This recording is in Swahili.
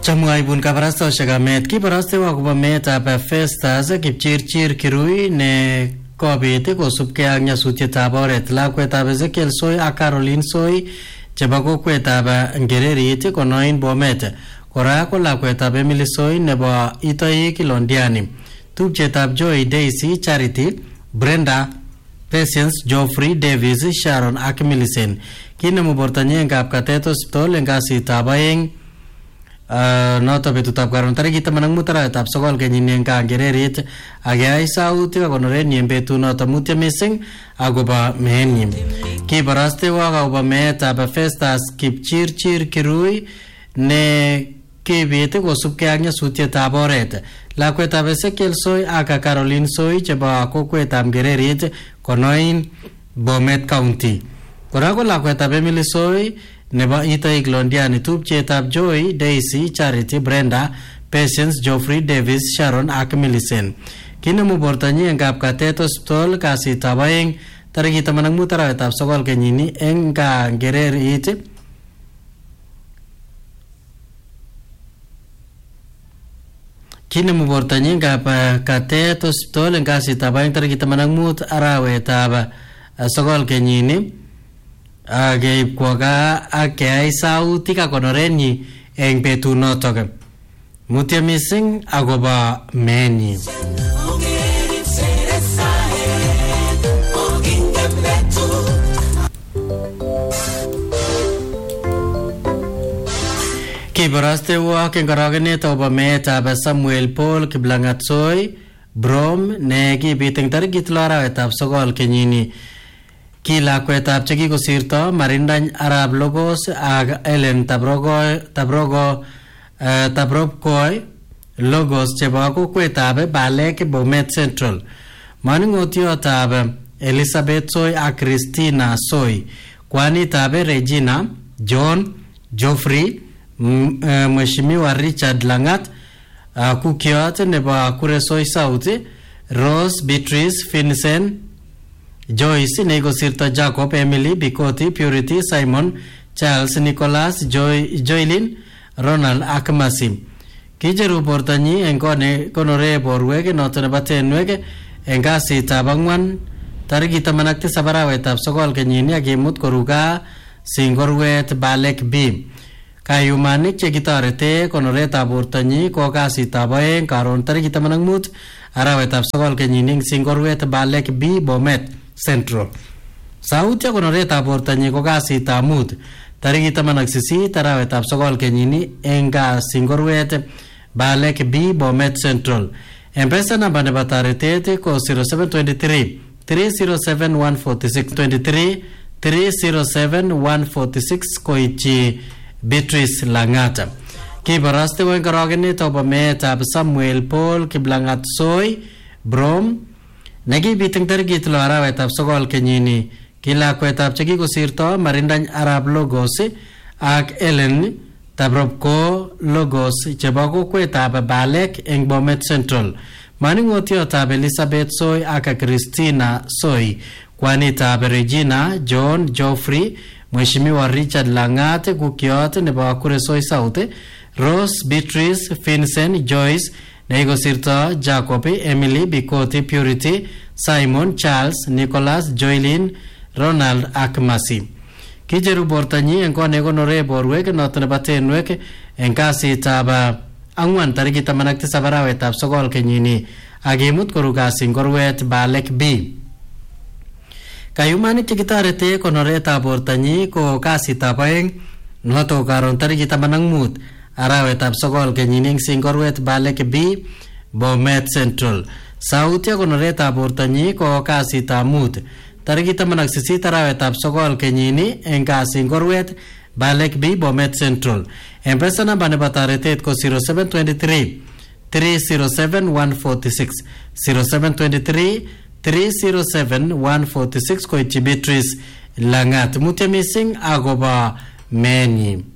Chamwaibun kabarastoshek amet kibarastewa akobo meetab Festus Kipchirchir Kirui ne kobit kosubkei ak nyasutietab oret. Lakwetab Ezekiel Soi ak Caroline Soi chebo kokwetab Ngererit konoin Bomet. Kora ko lakwetab Emily Soi nebo Itoik Londiani. Tupchetab Joy Daisy Charity, Brenda Patience, Geoffrey Davis, Sharon ak Millicent. Kinemu bortanyi eng kapkatet hospital eng kasitab aeng noto betutab karon tarikit 15 arawetab 9 kenyini eng Ngererit akeyai sautik akonorenyi eng betunoto mutyo mising akobo meenyi. Kibarastewok akobo meetab Festus Kipchirchir Kirui ne kibit kosubkei ak nyasutietab oret. Lakwetab Ezekiel Soi ak Caroline Soi chebo kokwetab Ngererit konoin Bomet County. Kora ko lakwetab Emily Soi nebo Itoik Londiani, tupchetab Joy Daisy Charity, Brenda Patience, Geoffrey Davis, Sharon ak Millicent. Kinemu bortanyi eng kapkatet hospital kasitab aeng tarikit 15 arawetab 9 kenyini eng Ngererit. Kinemu bortanyi eng kapkatet hospital eng kasitab aeng tarikit 15 arawetab 9 kenyini akeib kwa gaa akeyai sautik akonorenyi eng betunotok mutyo mising akobo meenyi. Kibarastewok eng arogenet akobo meetab Samuel Paul Kiplangat Soi Brom ne kibit eng tarikit 6 arawetab 9 kenyini. Kilakwetab chekikosirto Marindany Arab Logos ak Ellen Tabrobkoi Logos chebo kokwetab Balek Bomet Central. Maningotiotab Elizabeth Soi ak Christina Soi, kwanitab Regina John Geoffrey, Mheshimiwa Richard Langat, kukiot nebo Kure Soi South, Rose Beatrice Vincent Joyce nekosirto Jacob Emily Bikoti Purity Simon Charles Nicholas Joylin Ronald ak Masim. Kicheru bortanyi eng konore borwek noto nebo tenwek eng kasitab angwan tarikit 17 arawetab 9 kenyini akimut koruga singorwet Balek B. Kayumanik chekitorete konoretab bortanyi ko kasitab aeng karon tarikit 15 arawetab 9 kenyini eng singorwet Balek B Bomet Central. Sauti konoretab bortanyi ko kasitab mut tarikit 18 arawetab 9 kenyini eng singorwet Balek B Bomet Central. Mpesa namba nebo taretet ko 0723 307 146 23 307 146 koityi Beatrice Langata. Kibarastewo eng arogenet akobo meetab Samuel Paul Kiplangat Soi Brom nekibit eng tarikit 6 arawetab 9 kenyini. Kilakwetab chekikosirto Marindany Arab Logos ak Ellen Tabrobko Logos chebo kokwetab Balek eng Bomet Central. Maningotiotab Elizabeth Soi ak Christina Soi, kwanitab Regina John Geoffrey, Mheshimiwa Richard Langat, kukiot nebo Kure Soi South, Rose Beatrice Vincent Joyce nekosirto Jacob Emily Bikoti Purity Simon Charles Nicholas Joylin Ronald ak Masi. Kicheru bortanyi eng konore borwek noto nebo tenwek eng kasitab angwan tarikit 17 arawetab 9 kenyini akimut koruga singorwet Balek B. Kayumanik chekitorete konoretab bortanyi ko kasitab aeng noto karon tarikit 15 arawetab 9 kenyini eng singorwet Balek B Bomet Central. Sauti konoretab bortanyi ko kasitab mut tarikit 18 arawetab 9 kenyini eng singorwet Balek B Bomet Central. Mpesa namba nebo taretet ko 0723 307 146 0723 307 146 koityi Beatrice Langat. Mutyo mising akobo meenyi.